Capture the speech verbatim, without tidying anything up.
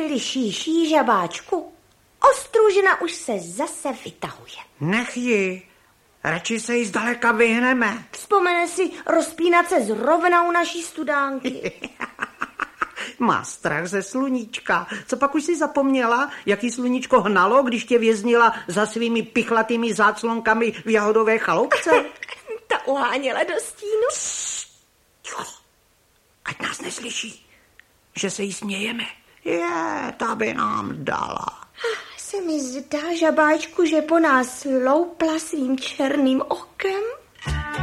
neslyšíš, žabáčku? Ostružina už se zase vytahuje. Nech ji, radši se jí zdaleka vyhneme. Vzpomene si rozpínat se zrovna u naší studánky. Má strach ze sluníčka. Co pak už si zapomněla, jaký sluníčko hnalo, když tě věznila za svými pichlatými záclonkami v jahodové chaloupce? Ta uháněla do stínu. Ticho, ať nás neslyší, že se jí smějeme. Je, ta by nám dala. Se mi zdá, žabáčku, že po nás loupla svým černým okem.